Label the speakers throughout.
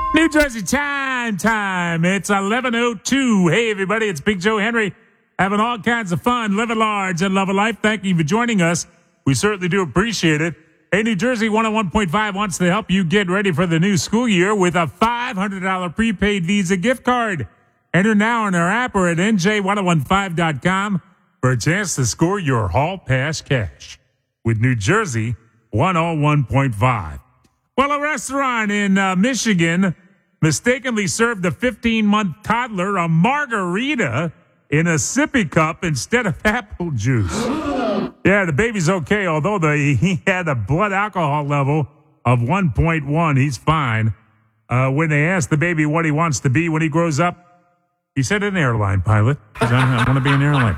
Speaker 1: New Jersey time. It's 11:02. Hey, everybody, it's Big Joe Henry having all kinds of fun, living large and loving life. Thank you for joining us. We certainly do appreciate it. Hey, New Jersey 101.5 wants to help you get ready for the new school year with a $500 prepaid Visa gift card. Enter now in our app or at NJ1015.com for a chance to score your Hall Pass cash with New Jersey 101.5. Well, a restaurant in Michigan mistakenly served a 15-month toddler a margarita in a sippy cup instead of apple juice. Yeah, the baby's okay, although he had a blood alcohol level of 1.1. He's fine. When they asked the baby what he wants to be when he grows up, he said an airline pilot. I want to be an airline.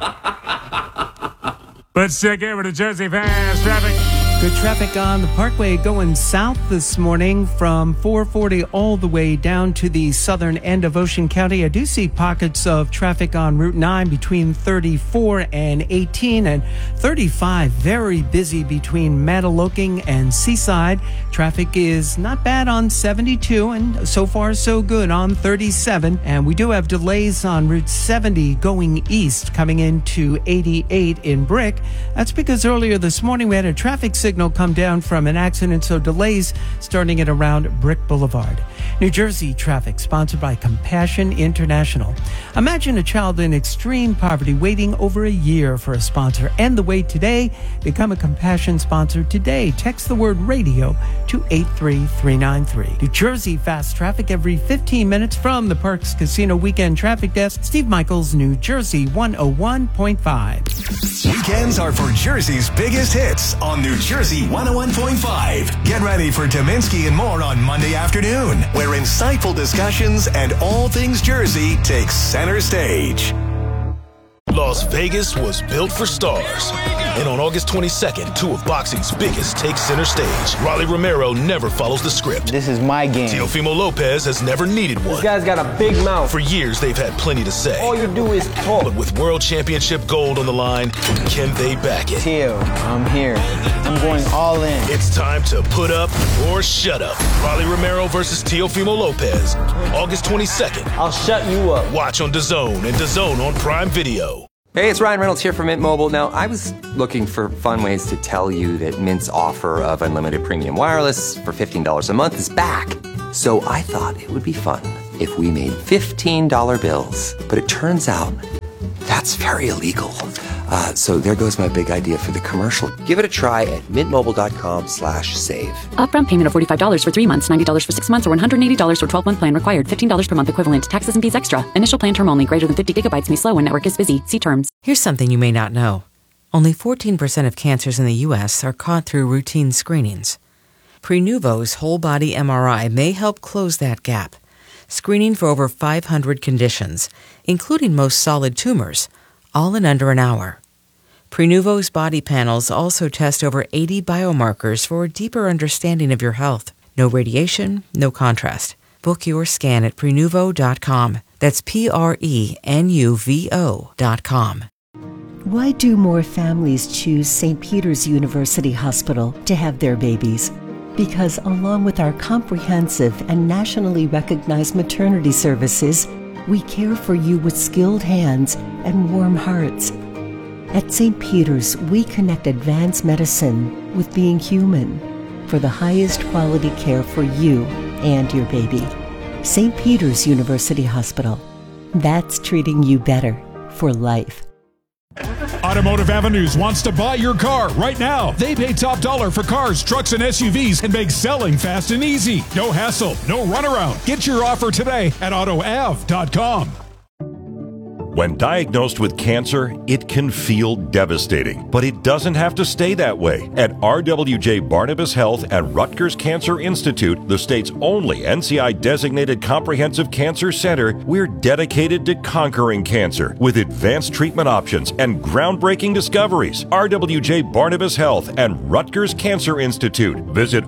Speaker 1: Let's check over to Jersey Fast Traffic.
Speaker 2: Good traffic on the Parkway going south this morning from 440 all the way down to the southern end of Ocean County. I do see pockets of traffic on Route 9 between 34 and 18 and 35. Very busy between Mantoloking and Seaside. Traffic is not bad on 72 and so far so good on 37. And we do have delays on Route 70 going east coming into 88 in Brick. That's because earlier this morning we had a traffic signal come down from an accident, so delays starting at around Brick Boulevard. New Jersey traffic sponsored by Compassion International. Imagine a child in extreme poverty waiting over a year for a sponsor. End the wait today. Become a Compassion sponsor today. Text the word radio to 83393. New Jersey fast traffic every 15 minutes from the Parks Casino Weekend Traffic Desk. Steve Michaels, New Jersey 101.5.
Speaker 3: Weekends are for Jersey's biggest hits on New Jersey 101.5. Get ready for Dominski and more on Monday afternoon, where insightful discussions and all things Jersey take center stage.
Speaker 4: Las Vegas was built for stars. And on August 22nd, two of boxing's biggest take center stage. Rolly Romero never follows the script.
Speaker 5: This is my game.
Speaker 4: Teofimo Lopez has never needed one.
Speaker 5: This guy's got a big mouth.
Speaker 4: For years, they've had plenty to say.
Speaker 5: All you do is talk.
Speaker 4: But with World Championship gold on the line, can they back it?
Speaker 5: Teo, I'm here. I'm going all in.
Speaker 4: It's time to put up or shut up. Rolly Romero versus Teofimo Lopez. August 22nd.
Speaker 5: I'll shut you up.
Speaker 4: Watch on DAZN and DAZN on Prime Video.
Speaker 6: Hey, it's Ryan Reynolds here from Mint Mobile. Now, I was looking for fun ways to tell you that Mint's offer of unlimited premium wireless for $15 a month is back. So I thought it would be fun if we made $15 bills. But it turns out that's very illegal. So there goes my big idea for the commercial. Give it a try at mintmobile.com/save.
Speaker 7: Upfront payment of $45 for 3 months, $90 for 6 months, or $180 for 12-month plan required. $15 per month equivalent. Taxes and fees extra. Initial plan term only. Greater than 50 gigabytes may slow when network is busy. See terms.
Speaker 8: Here's something you may not know. Only 14% of cancers in the U.S. are caught through routine screenings. Prenuvo's whole body MRI may help close that gap. Screening for over 500 conditions, including most solid tumors, all in under an hour. Prenuvo's body panels also test over 80 biomarkers for a deeper understanding of your health. No radiation, no contrast. Book your scan at Prenuvo.com. That's Prenuvo.com.
Speaker 9: Why do more families choose St. Peter's University Hospital to have their babies? Because along with our comprehensive and nationally recognized maternity services, we care for you with skilled hands and warm hearts. At St. Peter's, we connect advanced medicine with being human for the highest quality care for you and your baby. St. Peter's University Hospital. That's treating you better for life.
Speaker 10: Automotive Avenues wants to buy your car right now. They pay top dollar for cars, trucks, and SUVs and make selling fast and easy. No hassle, no runaround. Get your offer today at AutoAv.com.
Speaker 11: When diagnosed with cancer, it can feel devastating, but it doesn't have to stay that way. At RWJ Barnabas Health at Rutgers Cancer Institute, the state's only NCI-designated comprehensive cancer center, we're dedicated to conquering cancer with advanced treatment options and groundbreaking discoveries. RWJ Barnabas Health and Rutgers Cancer Institute. Visit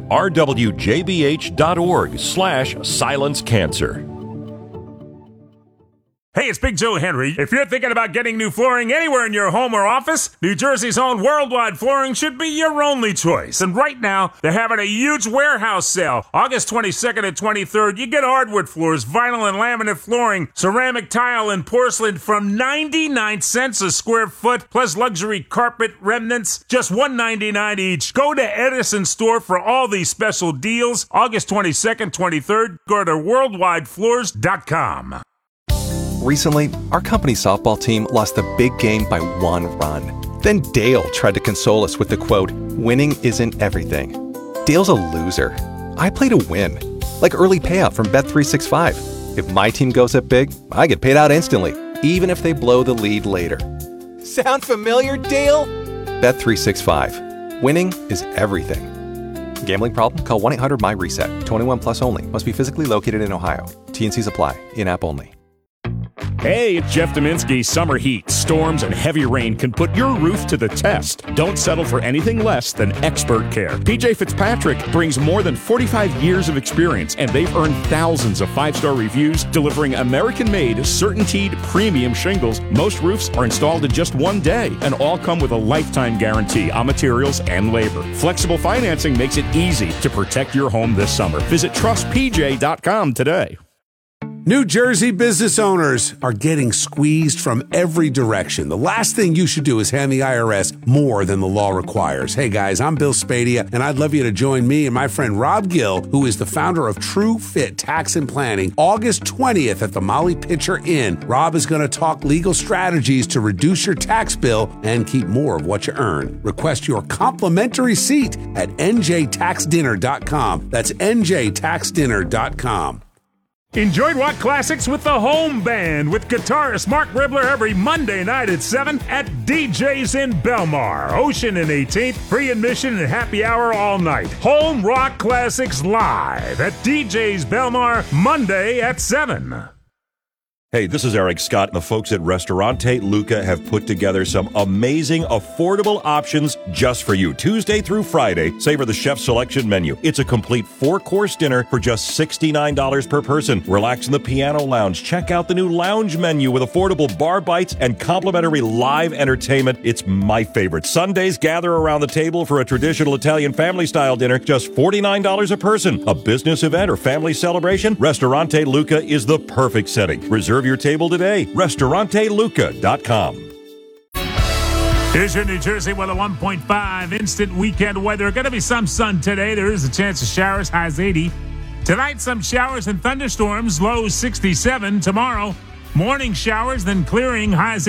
Speaker 11: rwjbh.org/silencecancer.
Speaker 1: Hey, it's Big Joe Henry. If you're thinking about getting new flooring anywhere in your home or office, New Jersey's own Worldwide Flooring should be your only choice. And right now, they're having a huge warehouse sale. August 22nd and 23rd, you get hardwood floors, vinyl and laminate flooring, ceramic tile and porcelain from 99 cents a square foot, plus luxury carpet remnants, just $1.99 each. Go to Edison Store for all these special deals. August 22nd, 23rd, go to worldwidefloors.com.
Speaker 12: Recently, our company softball team lost the big game by 1 run. Then Dale tried to console us with the quote, "Winning isn't everything." Dale's a loser. I play to win. Like early payout from Bet365. If my team goes up big, I get paid out instantly, even if they blow the lead later. Sound familiar, Dale? Bet365. Winning is everything. Gambling problem? Call 1-800-MY-RESET. 21 plus only. Must be physically located in Ohio. T&Cs apply. In-app only.
Speaker 13: Hey, it's Jeff Dominski. Summer heat, storms, and heavy rain can put your roof to the test. Don't settle for anything less than expert care. PJ Fitzpatrick brings more than 45 years of experience, and they've earned thousands of 5-star reviews, delivering American-made, CertainTeed premium shingles. Most roofs are installed in just 1 day, and all come with a lifetime guarantee on materials and labor. Flexible financing makes it easy to protect your home this summer. Visit trustpj.com today.
Speaker 14: New Jersey business owners are getting squeezed from every direction. The last thing you should do is hand the IRS more than the law requires. Hey guys, I'm Bill Spadia, and I'd love you to join me and my friend Rob Gill, who is the founder of True Fit Tax and Planning, August 20th at the Molly Pitcher Inn. Rob is going to talk legal strategies to reduce your tax bill and keep more of what you earn. Request your complimentary seat at njtaxdinner.com. That's njtaxdinner.com.
Speaker 1: Enjoy Rock Classics with the Home Band with guitarist Mark Ribler every Monday night at 7 at DJ's in Belmar. Ocean and 18th, free admission and happy hour all night. Home Rock Classics live at DJ's Belmar Monday at 7.
Speaker 11: Hey, this is Eric Scott. The folks at Restaurante Luca have put together some amazing, affordable options just for you. Tuesday through Friday, savor the chef's selection menu. It's a complete 4-course dinner for just $69 per person. Relax in the piano lounge. Check out the new lounge menu with affordable bar bites and complimentary live entertainment. It's my favorite. Sundays, gather around the table for a traditional Italian family-style dinner, just $49 a person. A business event or family celebration? Restaurante Luca is the perfect setting. Reserve your table today. RestauranteLuca.com.
Speaker 1: Here's your New Jersey weather, 1.5 instant weekend weather. Going to be some sun today. There is a chance of showers, highs 80. Tonight, some showers and thunderstorms, lows 67. Tomorrow, morning showers, then clearing, highs